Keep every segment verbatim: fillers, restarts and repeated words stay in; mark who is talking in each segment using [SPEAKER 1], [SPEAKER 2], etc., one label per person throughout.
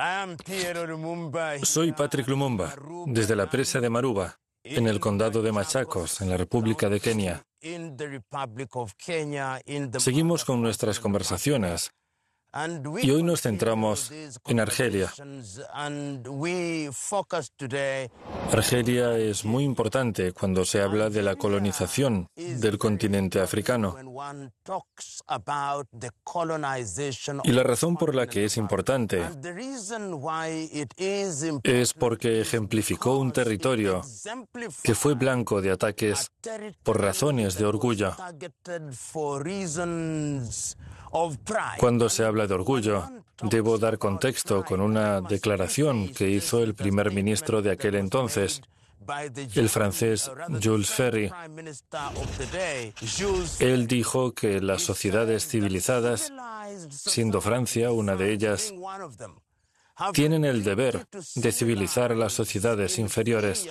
[SPEAKER 1] Soy Patrick Lumumba, desde la presa de Maruba, en el condado de Machakos, en la República de Kenia. Seguimos con nuestras conversaciones y hoy nos centramos en Argelia. Argelia es muy importante cuando se habla de la colonización del continente africano. Y la razón por la que es importante es porque ejemplificó un territorio que fue blanco de ataques por razones de orgullo. Cuando se habla de orgullo, debo dar contexto con una declaración que hizo el primer ministro de aquel entonces, el francés Jules Ferry. Él dijo que las sociedades civilizadas, siendo Francia una de ellas, tienen el deber de civilizar a las sociedades inferiores.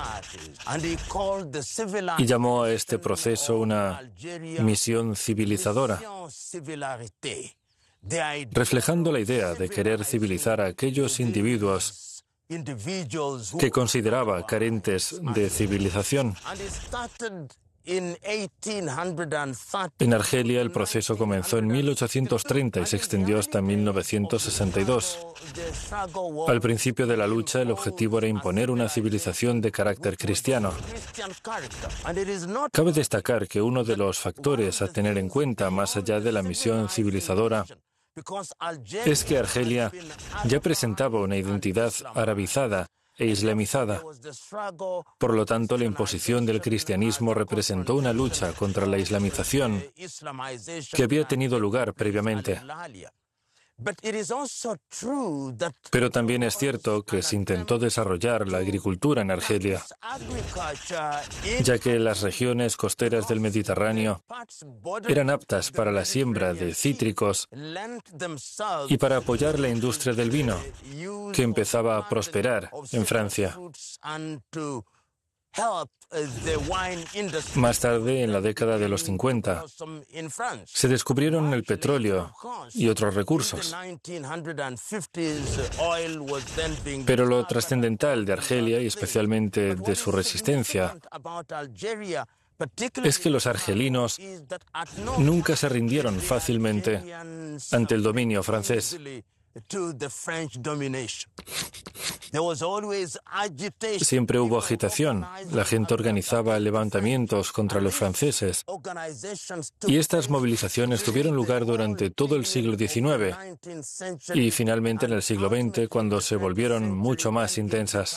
[SPEAKER 1] Y llamó a este proceso una misión civilizadora, reflejando la idea de querer civilizar a aquellos individuos que consideraba carentes de civilización. En Argelia el proceso comenzó en mil ochocientos treinta y se extendió hasta mil novecientos sesenta y dos. Al principio de la lucha, el objetivo era imponer una civilización de carácter cristiano. Cabe destacar que uno de los factores a tener en cuenta, más allá de la misión civilizadora, es que Argelia ya presentaba una identidad arabizada e islamizada. Por lo tanto, la imposición del cristianismo representó una lucha contra la islamización que había tenido lugar previamente. Pero también es cierto que se intentó desarrollar la agricultura en Argelia, ya que las regiones costeras del Mediterráneo eran aptas para la siembra de cítricos y para apoyar la industria del vino, que empezaba a prosperar en Francia. Más tarde, en la década de los cincuenta, se descubrieron el petróleo y otros recursos. Pero lo trascendental de Argelia, y especialmente de su resistencia, es que los argelinos nunca se rindieron fácilmente ante el dominio francés. Siempre hubo agitación. La gente organizaba levantamientos contra los franceses. Y estas movilizaciones tuvieron lugar durante todo el siglo diecinueve y finalmente en el siglo veinte, cuando se volvieron mucho más intensas.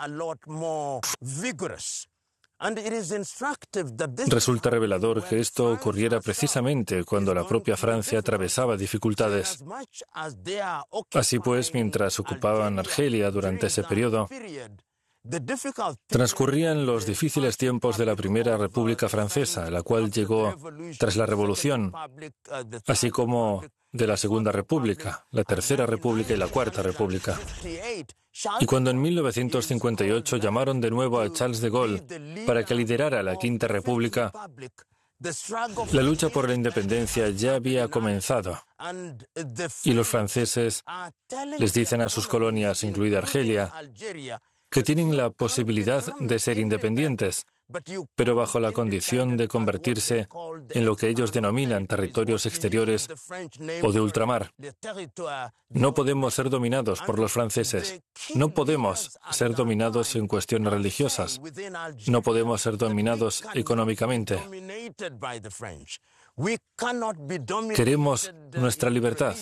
[SPEAKER 1] Resulta revelador que esto ocurriera precisamente cuando la propia Francia atravesaba dificultades. Así pues, mientras ocupaban Argelia durante ese periodo, transcurrían los difíciles tiempos de la Primera República Francesa, la cual llegó tras la Revolución, así como de la Segunda República, la Tercera República y la Cuarta República. Y cuando en mil novecientos cincuenta y ocho llamaron de nuevo a Charles de Gaulle para que liderara la Quinta República, la lucha por la independencia ya había comenzado. Y los franceses les dicen a sus colonias, incluida Argelia, que tienen la posibilidad de ser independientes, pero bajo la condición de convertirse en lo que ellos denominan territorios exteriores o de ultramar. No podemos ser dominados por los franceses. No podemos ser dominados en cuestiones religiosas. No podemos ser dominados económicamente. Queremos nuestra libertad.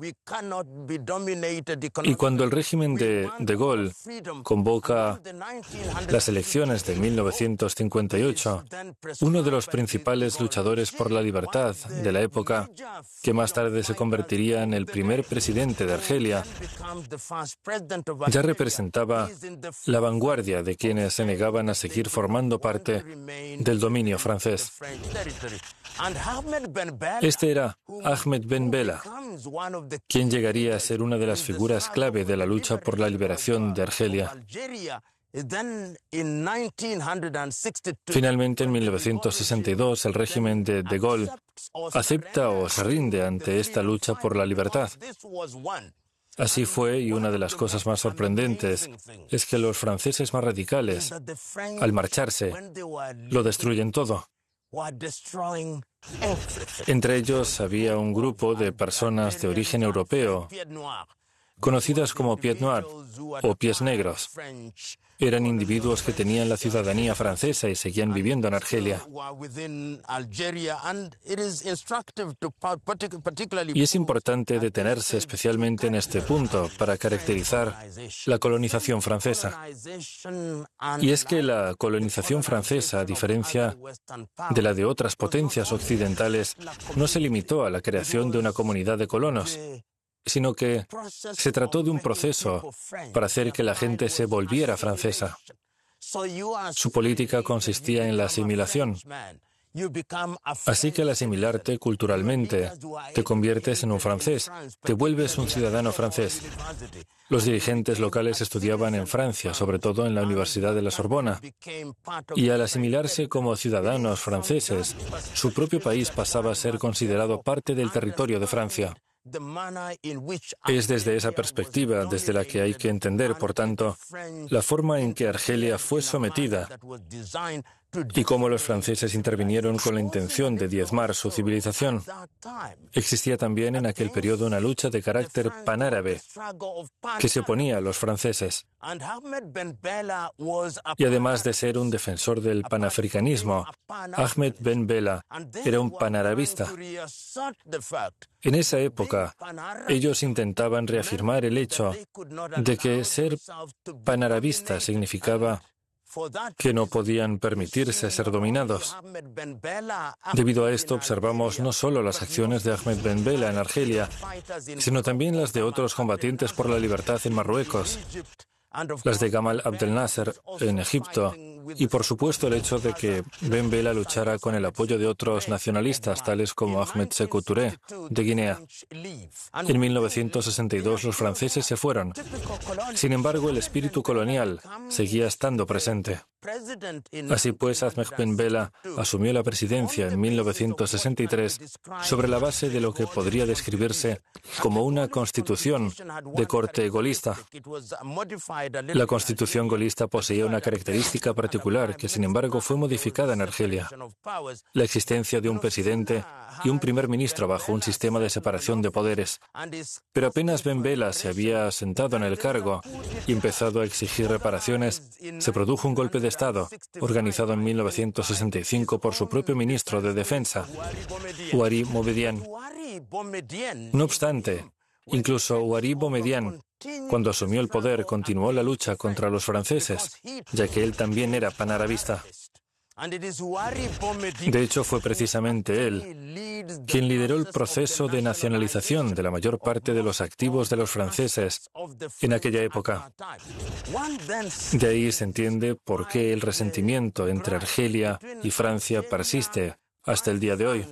[SPEAKER 1] Y cuando el régimen de De Gaulle convoca las elecciones de mil novecientos cincuenta y ocho, uno de los principales luchadores por la libertad de la época, que más tarde se convertiría en el primer presidente de Argelia, ya representaba la vanguardia de quienes se negaban a seguir formando parte del dominio francés. Este era Ahmed Ben Bella, quien llegaría a ser una de las figuras clave de la lucha por la liberación de Argelia. Finalmente, en mil novecientos sesenta y dos, el régimen de De Gaulle acepta o se rinde ante esta lucha por la libertad. Así fue, y una de las cosas más sorprendentes es que los franceses más radicales, al marcharse, lo destruyen todo. Entre ellos había un grupo de personas de origen europeo, conocidas como pieds noirs o pies negros. Eran individuos que tenían la ciudadanía francesa y seguían viviendo en Argelia. Y es importante detenerse especialmente en este punto para caracterizar la colonización francesa. Y es que la colonización francesa, a diferencia de la de otras potencias occidentales, no se limitó a la creación de una comunidad de colonos, sino que se trató de un proceso para hacer que la gente se volviera francesa. Su política consistía en la asimilación. Así que al asimilarte culturalmente, te conviertes en un francés, te vuelves un ciudadano francés. Los dirigentes locales estudiaban en Francia, sobre todo en la Universidad de la Sorbona, y al asimilarse como ciudadanos franceses, su propio país pasaba a ser considerado parte del territorio de Francia. Es desde esa perspectiva desde la que hay que entender, por tanto, la forma en que Argelia fue sometida y cómo los franceses intervinieron con la intención de diezmar su civilización. Existía también en aquel periodo una lucha de carácter panárabe que se oponía a los franceses. Y además de ser un defensor del panafricanismo, Ahmed Ben Bella era un panarabista. En esa época, ellos intentaban reafirmar el hecho de que ser panarabista significaba que no podían permitirse ser dominados. Debido a esto, observamos no solo las acciones de Ahmed Ben Bella en Argelia, sino también las de otros combatientes por la libertad en Marruecos, las de Gamal Abdel Nasser en Egipto, y por supuesto el hecho de que Ben Bella luchara con el apoyo de otros nacionalistas, tales como Ahmed Sékou Touré, de Guinea. En mil novecientos sesenta y dos los franceses se fueron. Sin embargo, el espíritu colonial seguía estando presente. Así pues, Ahmed Ben Bella asumió la presidencia en mil novecientos sesenta y tres sobre la base de lo que podría describirse como una constitución de corte golista. La constitución golista poseía una característica particular que, sin embargo, fue modificada en Argelia: la existencia de un presidente y un primer ministro bajo un sistema de separación de poderes. Pero apenas Ben Bella se había sentado en el cargo y empezado a exigir reparaciones, se produjo un golpe de Estado, organizado en mil novecientos sesenta y cinco por su propio ministro de Defensa, Houari Boumediene. No obstante, incluso Houari Boumediene, cuando asumió el poder, continuó la lucha contra los franceses, ya que él también era panarabista. De hecho, fue precisamente él quien lideró el proceso de nacionalización de la mayor parte de los activos de los franceses en aquella época. De ahí se entiende por qué el resentimiento entre Argelia y Francia persiste hasta el día de hoy.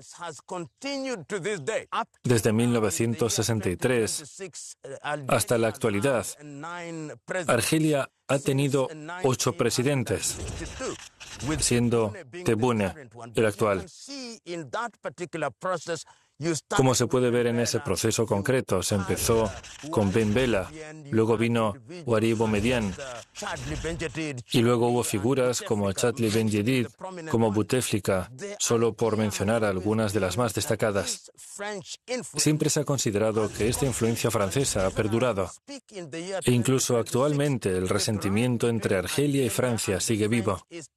[SPEAKER 1] Desde mil novecientos sesenta y tres hasta la actualidad, Argelia ha tenido ocho presidentes, siendo Tebboune el actual. Como se puede ver en ese proceso concreto, se empezó con Ben Bella, luego vino Houari Boumediene, y luego hubo figuras como Chadli Ben Jedid, como Bouteflika, solo por mencionar algunas de las más destacadas. Siempre se ha considerado que esta influencia francesa ha perdurado, e incluso actualmente el resentimiento entre Argelia y Francia sigue vivo.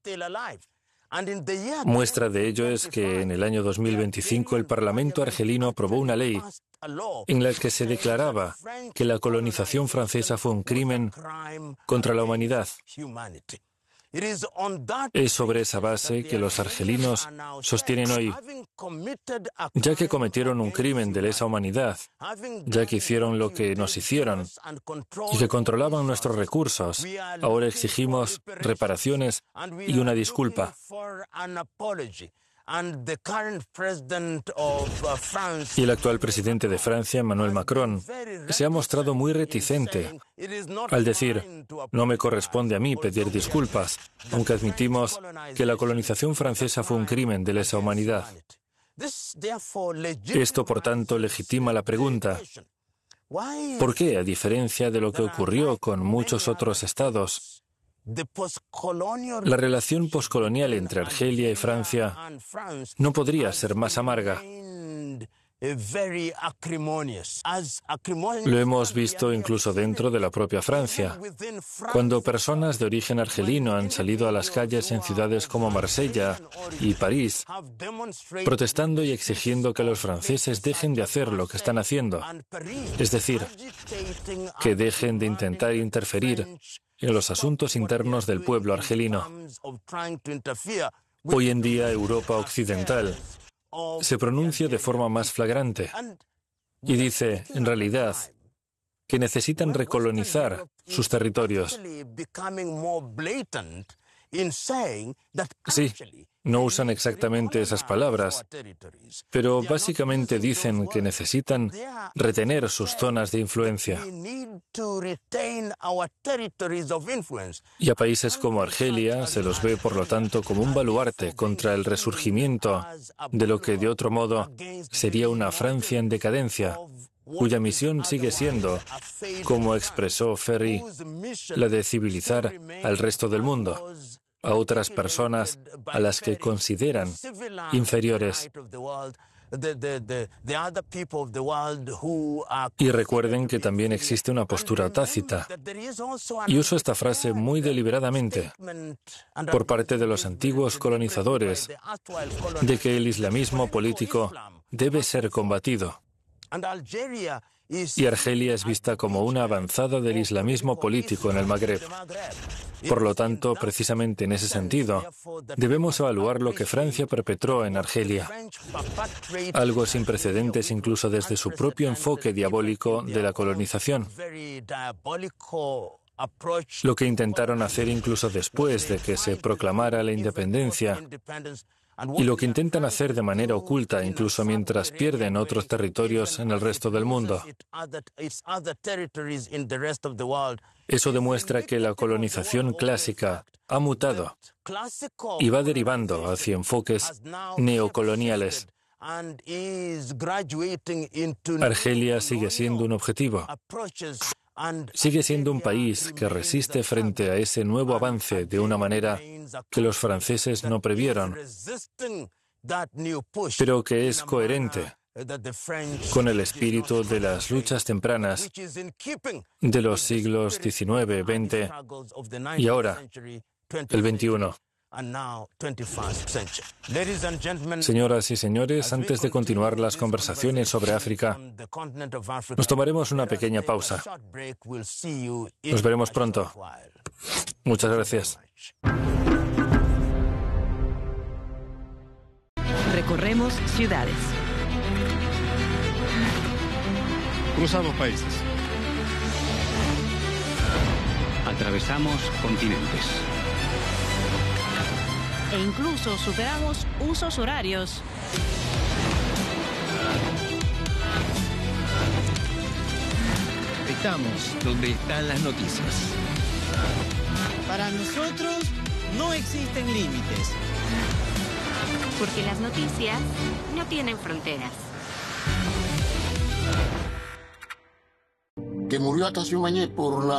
[SPEAKER 1] Muestra de ello es que en el año dos mil veinticinco el Parlamento argelino aprobó una ley en la que se declaraba que la colonización francesa fue un crimen contra la humanidad. Es sobre esa base que los argelinos sostienen hoy, ya que cometieron un crimen de lesa humanidad, ya que hicieron lo que nos hicieron y que controlaban nuestros recursos, ahora exigimos reparaciones y una disculpa. Y el actual presidente de Francia, Emmanuel Macron, se ha mostrado muy reticente al decir: no me corresponde a mí pedir disculpas, aunque admitimos que la colonización francesa fue un crimen de lesa humanidad. Esto, por tanto, legitima la pregunta: ¿Por qué, a diferencia de lo que ocurrió con muchos otros estados, la relación poscolonial entre Argelia y Francia no podría ser más amarga? Lo hemos visto incluso dentro de la propia Francia, cuando personas de origen argelino han salido a las calles en ciudades como Marsella y París, protestando y exigiendo que los franceses dejen de hacer lo que están haciendo, es decir, que dejen de intentar interferir en los asuntos internos del pueblo argelino. Hoy en día, Europa Occidental se pronuncia de forma más flagrante y dice, en realidad, que necesitan recolonizar sus territorios. Sí, no usan exactamente esas palabras, pero básicamente dicen que necesitan retener sus zonas de influencia. Y a países como Argelia se los ve, por lo tanto, como un baluarte contra el resurgimiento de lo que de otro modo sería una Francia en decadencia, cuya misión sigue siendo, como expresó Ferry, la de civilizar al resto del mundo, a otras personas a las que consideran inferiores. Y recuerden que también existe una postura tácita, y uso esta frase muy deliberadamente, por parte de los antiguos colonizadores, de que el islamismo político debe ser combatido. Y Argelia es vista como una avanzada del islamismo político en el Magreb. Por lo tanto, precisamente en ese sentido, debemos evaluar lo que Francia perpetró en Argelia, algo sin precedentes incluso desde su propio enfoque diabólico de la colonización. Lo que intentaron hacer incluso después de que se proclamara la independencia, y lo que intentan hacer de manera oculta, incluso mientras pierden otros territorios en el resto del mundo. Eso demuestra que la colonización clásica ha mutado y va derivando hacia enfoques neocoloniales. Argelia sigue siendo un objetivo. Sigue siendo un país que resiste frente a ese nuevo avance de una manera que los franceses no previeron, pero que es coherente con el espíritu de las luchas tempranas de los siglos diecinueve, veinte y ahora el veintiuno. Señoras y señores, antes de continuar las conversaciones sobre África, nos tomaremos una pequeña pausa. Nos veremos pronto. Muchas gracias.
[SPEAKER 2] Recorremos ciudades.
[SPEAKER 3] Cruzamos países.
[SPEAKER 4] Atravesamos continentes.
[SPEAKER 2] E incluso superamos usos horarios.
[SPEAKER 3] Estamos donde están las noticias.
[SPEAKER 5] Para nosotros no existen límites.
[SPEAKER 6] Porque las noticias no tienen fronteras.
[SPEAKER 7] Que murió hasta Soumanié por la